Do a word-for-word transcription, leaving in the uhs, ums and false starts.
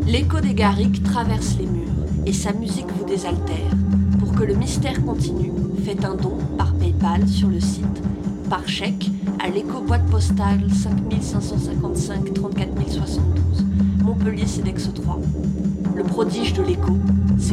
L'écho des garrigues traverse les murs et sa musique vous désaltère. Pour que le mystère continue, faites un don par PayPal sur le site, par chèque à l'écho boîte postale cinq cinq cent cinquante-cinq trente-quatre mille soixante-douze, Montpellier Cedex trois. Le prodige de l'écho, c'est